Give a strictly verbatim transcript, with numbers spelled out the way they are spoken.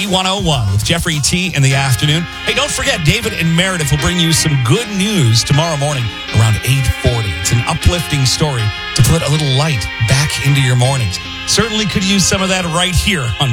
B one oh one with Jeffrey T in the afternoon. Hey, don't forget, David and Meredith will bring you some good news tomorrow morning around eight forty. It's an uplifting story to put a little light back into your mornings. Certainly could use some of that right here on